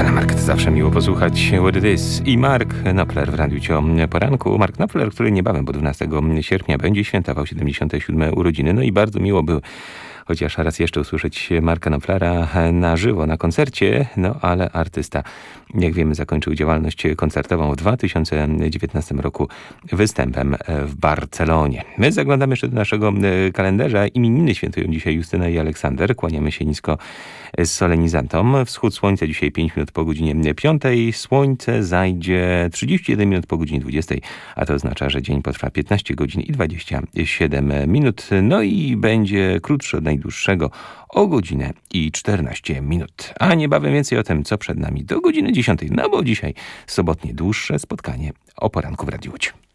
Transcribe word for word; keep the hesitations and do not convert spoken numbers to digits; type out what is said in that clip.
Pana Marka to zawsze miło posłuchać. What it is. I Mark Knopfler w Radiu Cio Poranku. Mark Knopfler, który niebawem, bo dwunastego sierpnia będzie świętował siedemdziesiąte siódme urodziny. No i bardzo miło było chociaż raz jeszcze usłyszeć Marka Knopflera na żywo, na koncercie. No ale artysta, jak wiemy, zakończył działalność koncertową w dwa tysiące dziewiętnastym roku występem w Barcelonie. My zaglądamy jeszcze do naszego kalendarza. Imieniny świętują dzisiaj Justyna i Aleksander. Kłaniamy się nisko z solenizantom. Wschód słońca dzisiaj pięć minut po godzinie piątej. Słońce zajdzie trzydzieści jeden minut po godzinie dwudziestej, a to oznacza, że dzień potrwa piętnaście godzin i dwadzieścia siedem minut. No i będzie krótszy od najdłuższego o godzinę i czternaście minut. A niebawem więcej o tym, co przed nami do godziny dziesiątej. No bo dzisiaj sobotnie dłuższe spotkanie o poranku w Radiu Łódź.